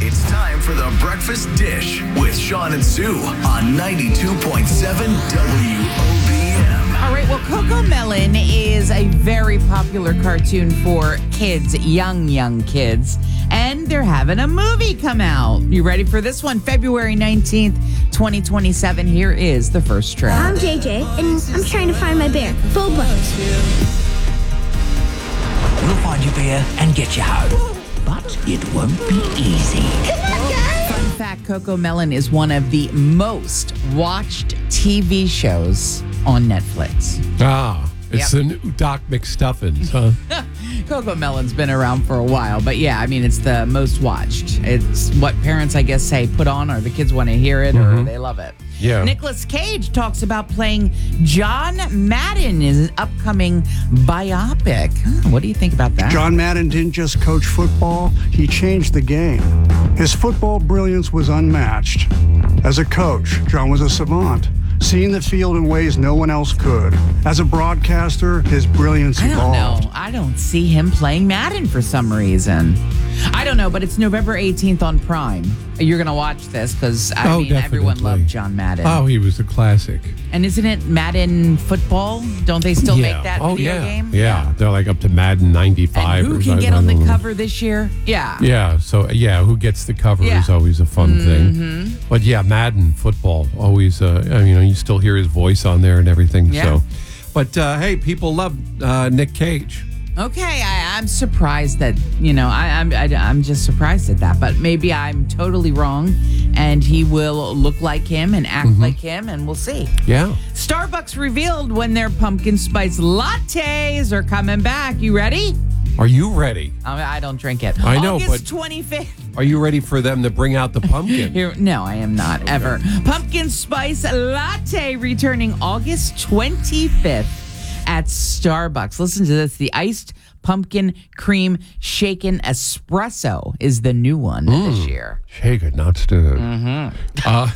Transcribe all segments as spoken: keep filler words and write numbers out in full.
It's time for the Breakfast Dish with Sean and Sue on ninety-two point seven W O B M. All right, well, Coco Melon is a very popular cartoon for kids, young, young kids, and they're having a movie come out. You ready for this one? February nineteenth, twenty twenty-seven. Here is the first trailer. I'm J J, and I'm trying to find my bear, Bobo. We'll find your bear and get you home. But it won't be easy. Come on, guys! Fun fact, Coco Melon is one of the most watched T V shows on Netflix. Ah, it's Yep. the new Doc McStuffins, huh? Coco Melon's been around for a while, but yeah, I mean, it's the most watched. It's what parents, I guess, say put on, or the kids want to hear it, or they love it. Yeah. Nicolas Cage talks about playing John Madden in an upcoming biopic. Huh, what do you think about that? John Madden didn't just coach football, he changed the game. His football brilliance was unmatched. As a coach, John was a savant, seeing the field in ways no one else could. As a broadcaster, his brilliance I don't evolved. know. I don't see him playing Madden for some reason. I don't know, but it's November eighteenth on Prime. You're going to watch this because, I Oh, mean, everyone definitely. loved John Madden. Oh, he was a classic. And isn't it Madden football? Don't they still yeah. make that oh, video yeah. game? Yeah, they're like up to Madden ninety-five. And who or can something. get on I the don't know. cover this year? Yeah. Yeah, so yeah, who gets the cover Yeah. is always a fun thing. But yeah, Madden football always. Uh, I mean, you know, you still hear his voice on there and everything. Yeah. So, but uh, hey, people love uh, Nick Cage. Okay, I, I'm surprised that, you know, I, I'm I, I'm just surprised at that. But maybe I'm totally wrong, and he will look like him and act Mm-hmm. like him, and we'll see. Yeah. Starbucks revealed when their pumpkin spice lattes are coming back. You ready? Are you ready? I, I don't drink it. I know, August but- twenty-fifth. Are you ready for them to bring out the pumpkin? Here, no, I am not ever. Pumpkin spice latte returning August twenty-fifth at Starbucks. Listen to this. The iced pumpkin cream shaken espresso is the new one this year. Shake it, not stirred. Uh,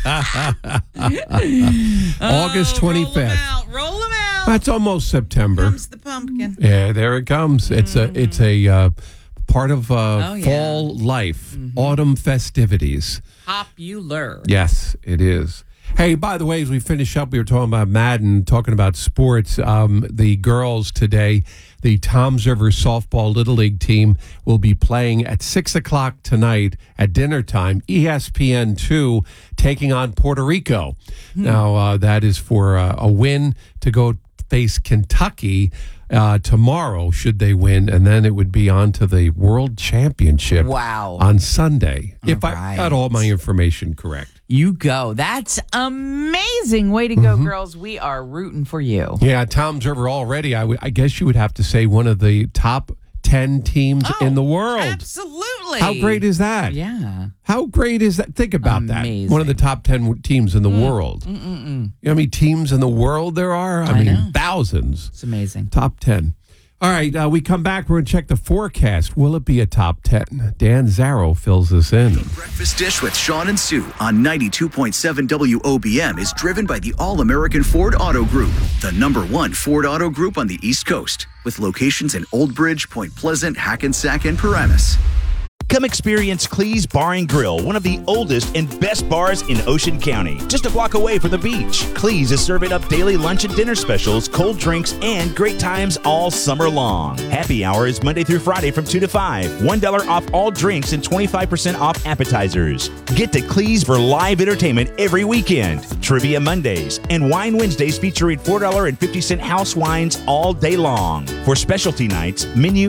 August Roll 'em twenty-fifth. out. Roll them out. That's almost September. Comes the pumpkin. Yeah, there it comes. It's a it's a uh, part of uh, Oh, yeah. fall life, autumn festivities. Popular. Yes, it is. Hey, by the way, as we finish up, we were talking about Madden, talking about sports. Um, the girls today, the Toms River Softball Little League team will be playing at six o'clock tonight at dinner time, E S P N two, taking on Puerto Rico. Now, uh, that is for uh, a win to go face Kentucky uh, tomorrow, should they win, and then it would be on to the World Championship Wow. on Sunday, if I right. got all my information correct. You go. That's amazing. Way to go, girls. We are rooting for you. Yeah, Toms River already, I, w- I guess you would have to say one of the top ten teams in the world. Absolutely. How great is that? Yeah. How great is that? Think about that. Amazing. One of the top ten w- teams in the world. You know how many teams in the world there are? I, I mean, know. thousands. It's amazing. Top ten. All right, uh, we come back. We're going to check the forecast. Will it be a top ten? Dan Zarrow fills us in. Breakfast Dish with Sean and Sue on ninety-two point seven W O B M is driven by the All-American Ford Auto Group, the number one Ford Auto Group on the East Coast, with locations in Old Bridge, Point Pleasant, Hackensack, and Paramus. Come experience Clee's Bar and Grill, one of the oldest and best bars in Ocean County, just a block away from the beach. Clee's is serving up daily lunch and dinner specials, cold drinks, and great times all summer long. Happy hour is Monday through Friday from two to five. one dollar off all drinks and twenty-five percent off appetizers. Get to Clee's for live entertainment every weekend. Trivia Mondays and Wine Wednesdays featuring four dollars and fifty cents house wines all day long. For specialty nights, menu